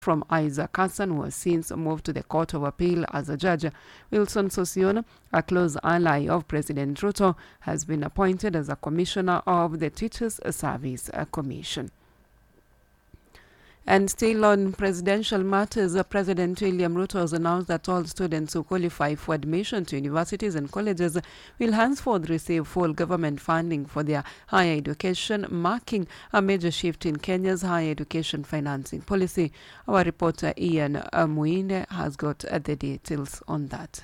from Isaac Hassan, who has since moved to the Court of Appeal as a judge. Wilson Sossion, a close ally of President Ruto, has been appointed as a commissioner of the Teachers Service Commission. And still on presidential matters, President William Ruto has announced that all students who qualify for admission to universities and colleges will henceforth receive full government funding for their higher education, marking a major shift in Kenya's higher education financing policy. Our reporter Ian Muinde has got the details on that.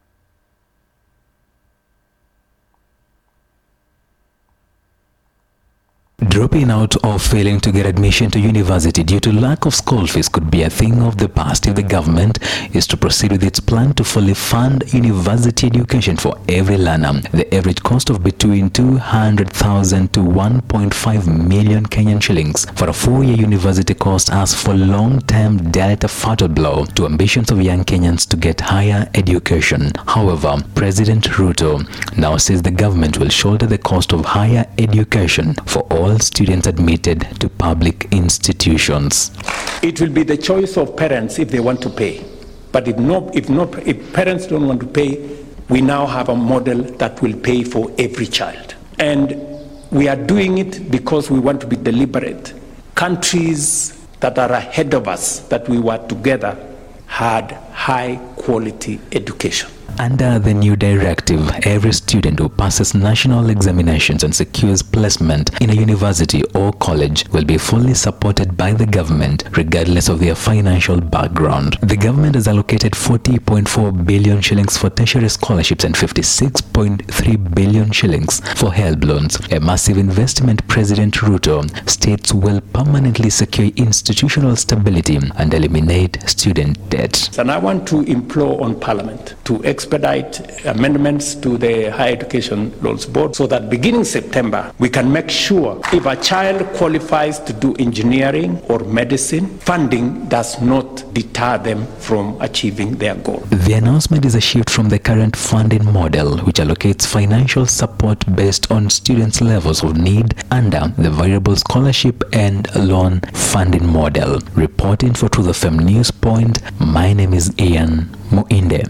Dropping out or failing to get admission to university due to lack of school fees could be a thing of the past if the government is to proceed with its plan to fully fund university education for every learner. The average cost of between 200,000 to 1.5 million Kenyan shillings for a 4-year university course has for long-term dealt a fatal blow to ambitions of young Kenyans to get higher education. However, President Ruto now says the government will shoulder the cost of higher education for all students admitted to public institutions. It will be the choice of parents if they want to pay. But if parents don't want to pay, we now have a model that will pay for every child. And we are doing it because we want to be deliberate. Countries that are ahead of us, that we were together, had high quality education. Under the new directive, every student who passes national examinations and secures placement in a university or college will be fully supported by the government, regardless of their financial background. The government has allocated 40.4 billion shillings for tertiary scholarships and 56.3 billion shillings for HELB loans, a massive investment President Ruto states will permanently secure institutional stability and eliminate student debt. And I want to implore on Parliament to expedite amendments to the Higher Education Laws Board so that beginning September, we can make sure if a child qualifies to do engineering or medicine, funding does not deter them from achieving their goal. The announcement is a shift from the current funding model, which allocates financial support based on students' levels of need under the variable scholarship and loan funding model. Reporting for Truth FM News Point, my name is Ian Muinde.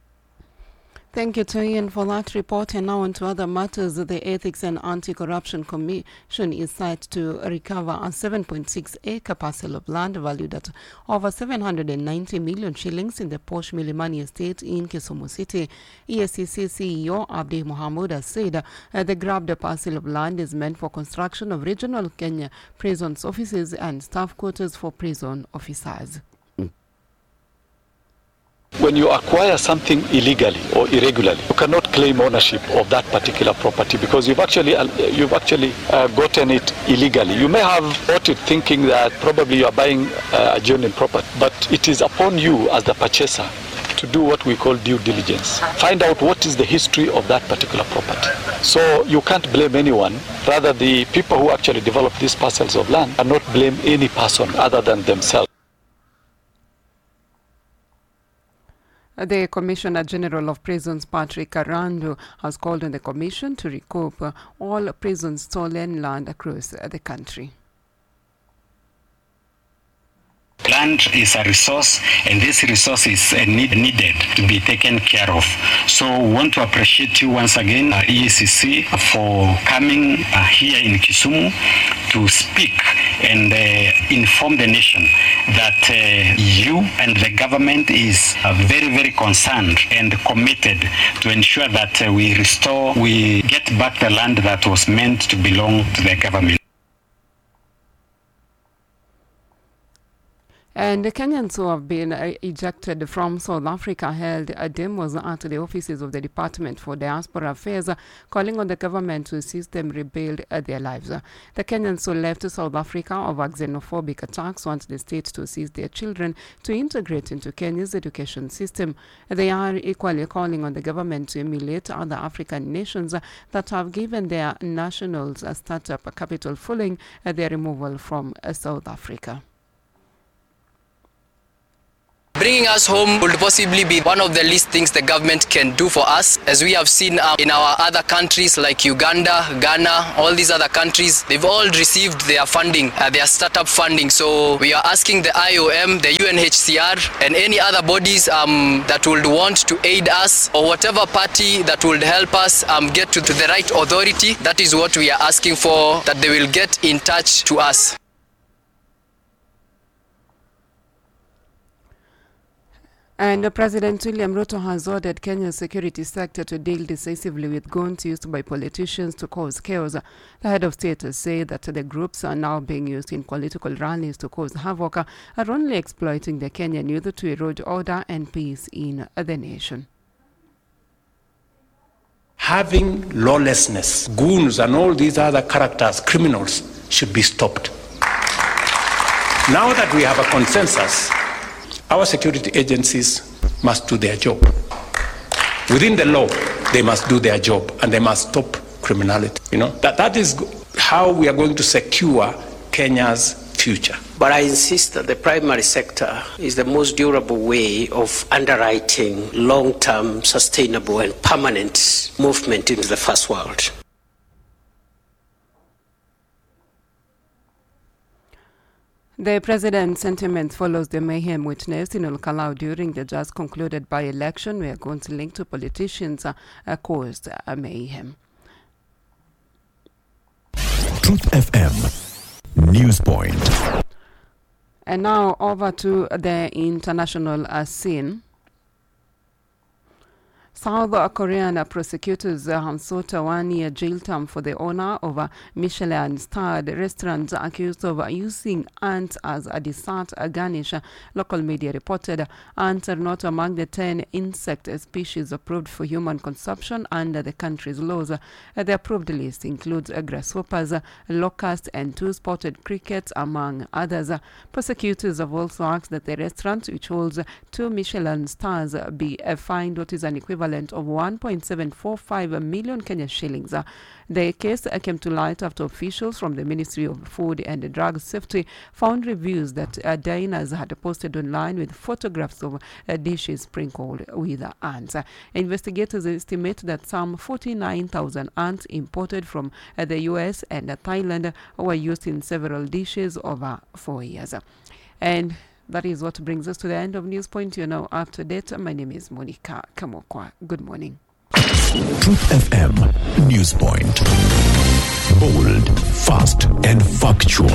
Thank you to Ian for that report. And now on to other matters. The Ethics and Anti-Corruption Commission is set to recover a 7.6-acre parcel of land valued at over 790 million shillings in the posh Milimani estate in Kisumu City. EACC CEO Abdi Mohamud has said the grabbed parcel of land is meant for construction of regional Kenya prisons offices and staff quarters for prison officers. When you acquire something illegally or irregularly, you cannot claim ownership of that particular property because you've actually gotten it illegally. You may have bought it thinking that probably you are buying adjoining property, but it is upon you as the purchaser to do what we call due diligence. Find out what is the history of that particular property. So you can't blame anyone. Rather, the people who actually develop these parcels of land cannot blame any person other than themselves. The Commissioner General of Prisons, Patrick Arandu, has called on the Commission to recoup all prison stolen land across the country. Land is a resource, and this resource is needed to be taken care of. So we want to appreciate you once again, EACC, for coming here in Kisumu to speak and inform the nation that you and the government is very, very concerned and committed to ensure that we get back the land that was meant to belong to the government. And the Kenyans who have been ejected from South Africa held demos at the offices of the Department for Diaspora Affairs, calling on the government to assist them rebuild their lives. The Kenyans who left South Africa over xenophobic attacks want the state to assist their children to integrate into Kenya's education system. They are equally calling on the government to emulate other African nations that have given their nationals a startup capital following their removal from South Africa. Bringing us home would possibly be one of the least things the government can do for us, as we have seen in our other countries like Uganda, Ghana, all these other countries. They've all received their funding, their startup funding. So we are asking the IOM, the UNHCR, and any other bodies that would want to aid us, or whatever party that would help us get to the right authority. That is what we are asking for, that they will get in touch to us. And President William Ruto has ordered Kenya's security sector to deal decisively with guns used by politicians to cause chaos. The head of state has said that the groups are now being used in political rallies to cause havoc, are only exploiting the Kenyan youth to erode order and peace in the nation. Having lawlessness, goons and all these other characters, criminals, should be stopped. Now that we have a consensus, our security agencies must do their job. Within the law, they must do their job, and they must stop criminality. That is how we are going to secure Kenya's future. But I insist that the primary sector is the most durable way of underwriting long-term, sustainable, and permanent movement into the first world. The president's sentiment follows the mayhem witnessed in Olkalau during the just concluded by-election, where guns linked to politicians caused mayhem. Truth FM News Point. And now over to the international scene. South Korean prosecutors have sought a one-year jail term for the owner of a Michelin-starred restaurant accused of using ants as a dessert garnish. Local media reported ants are not among the 10 insect species approved for human consumption under the country's laws. The approved list includes grasshoppers, locusts, and two-spotted crickets, among others. Prosecutors have also asked that the restaurant, which holds 2 Michelin stars, be fined what is an equivalent of 1.745 million Kenya shillings. The case came to light after officials from the Ministry of Food and Drug Safety found reviews that diners had posted online with photographs of dishes sprinkled with ants. Investigators estimate that some 49,000 ants imported from the US and Thailand were used in several dishes over 4 years. And that is what brings us to the end of News Point. You're now up to date. My name is Monica Kamokwa. Good morning. Truth FM News Point. Bold, fast, and factual.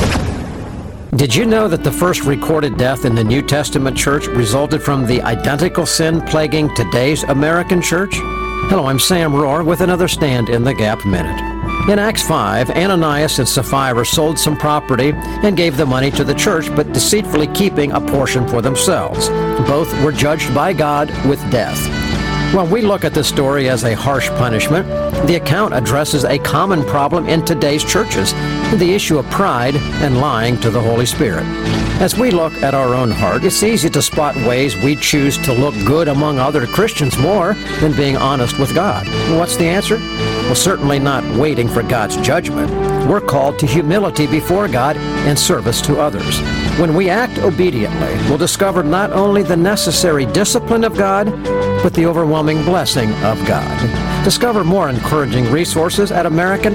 Did you know that the first recorded death in the New Testament church resulted from the identical sin plaguing today's American church? Hello, I'm Sam Rohr with another Stand in the Gap Minute. In Acts 5, Ananias and Sapphira sold some property and gave the money to the church, but deceitfully keeping a portion for themselves. Both were judged by God with death. While we look at this story as a harsh punishment, the account addresses a common problem in today's churches, the issue of pride and lying to the Holy Spirit. As we look at our own heart, it's easy to spot ways we choose to look good among other Christians more than being honest with God. What's the answer? Well, certainly not waiting for God's judgment. We're called to humility before God and service to others. When we act obediently, we'll discover not only the necessary discipline of God, but the overwhelming blessing of God. Discover more encouraging resources at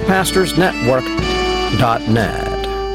AmericanPastorsNetwork.net.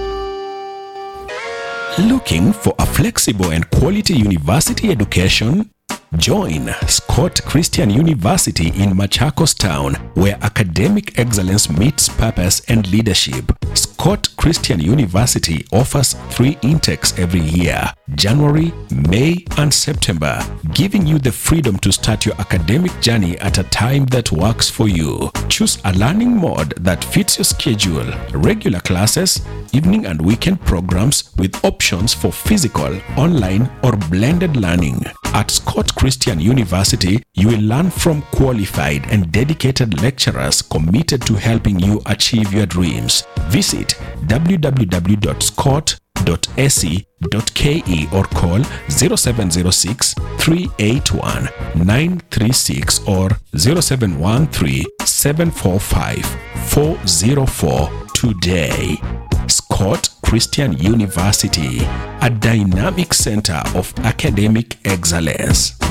Looking for a flexible and quality university education? Join Scott Christian University in Machakos Town, where academic excellence meets purpose and leadership. Scott Christian University offers 3 intakes every year, January, May, and September, giving you the freedom to start your academic journey at a time that works for you. Choose a learning mode that fits your schedule, regular classes, evening and weekend programs with options for physical, online, or blended learning. At Scott Christian University, you will learn from qualified and dedicated lecturers committed to helping you achieve your dreams. Visit www.scott.ac.ke or call 0706 381 936 or 0713 745 404 today. Scott Christian University, a dynamic center of academic excellence.